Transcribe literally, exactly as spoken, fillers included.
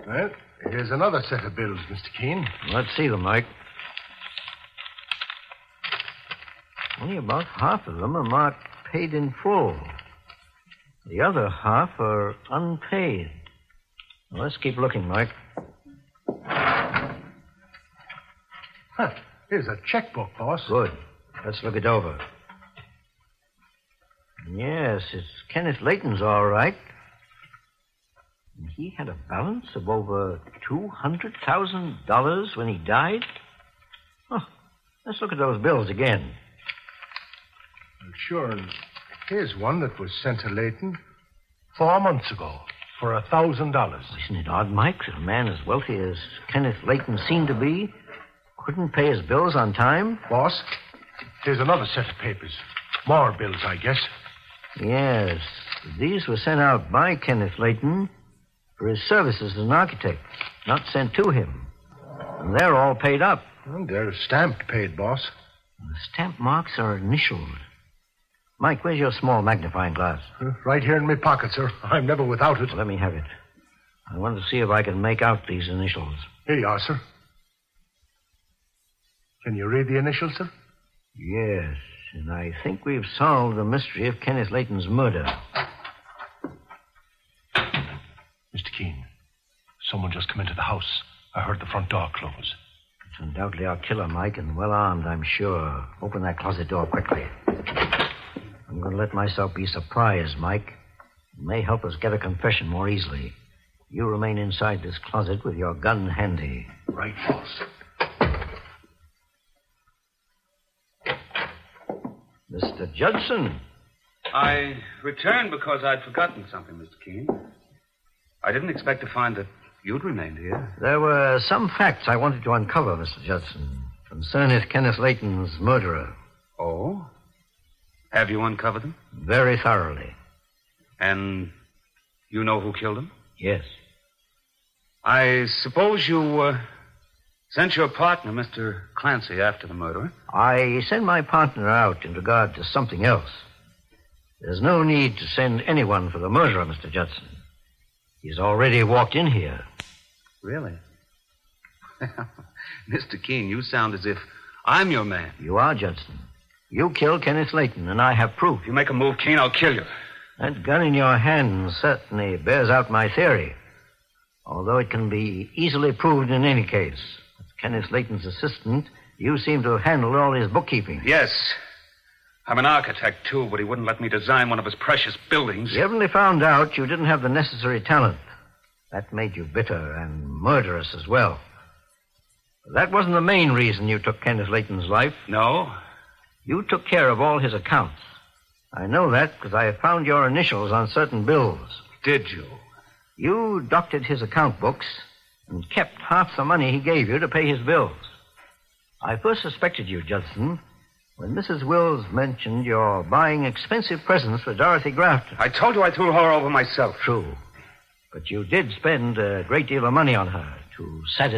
Well, here's another set of bills, Mister Keene. Let's see them, Mike. Only about half of them are marked paid in full. The other half are unpaid. Well, let's keep looking, Mike. Huh. Here's a checkbook, boss. Good. Let's look it over. Yes, it's Kenneth Layton's all right. And he had a balance of over two hundred thousand dollars when he died? Oh, let's look at those bills again. Well, sure. And here's one that was sent to Layton four months ago for a thousand dollars. Isn't it odd, Mike, that a man as wealthy as Kenneth Layton seemed to be couldn't pay his bills on time? Boss, here's another set of papers. More bills, I guess. Yes. These were sent out by Kenneth Layton for his services as an architect, not sent to him. And they're all paid up. Well, they're stamped paid, boss. The stamp marks are initialed. Mike, where's your small magnifying glass? Uh, right here in my pocket, sir. I'm never without it. Well, let me have it. I want to see if I can make out these initials. Here you are, sir. Can you read the initials, sir? Yes, and I think we've solved the mystery of Kenneth Layton's murder. Mister Keene, someone just come into the house. I heard the front door close. It's undoubtedly our killer, Mike, and well armed, I'm sure. Open that closet door quickly. I'm going to let myself be surprised, Mike. It may help us get a confession more easily. You remain inside this closet with your gun handy. Right, boss. Mister Judson. I returned because I'd forgotten something, Mister Keene. I didn't expect to find that you'd remained here. There were some facts I wanted to uncover, Mister Judson, concerning Kenneth Layton's murderer. Oh? Have you uncovered them? Very thoroughly. And you know who killed him? Yes. I suppose you uh, sent your partner, Mister Clancy, after the murderer? I sent my partner out in regard to something else. There's no need to send anyone for the murderer, Mister Judson. He's already walked in here. Really? Mister Keene, you sound as if I'm your man. You are, Judson. You killed Kenneth Layton, and I have proof. If you make a move, Keene, I'll kill you. That gun in your hand certainly bears out my theory. Although it can be easily proved in any case. As Kenneth Layton's assistant, you seem to have handled all his bookkeeping. Yes. I'm an architect, too, but he wouldn't let me design one of his precious buildings. You evidently found out you didn't have the necessary talent. That made you bitter and murderous as well. But that wasn't the main reason you took Kenneth Layton's life. No? You took care of all his accounts. I know that because I found your initials on certain bills. Did you? You doctored his account books and kept half the money he gave you to pay his bills. I first suspected you, Judson, when Missus Wills mentioned your buying expensive presents for Dorothy Grafton. I told you I threw her over myself. True. But you did spend a great deal of money on her to satisfy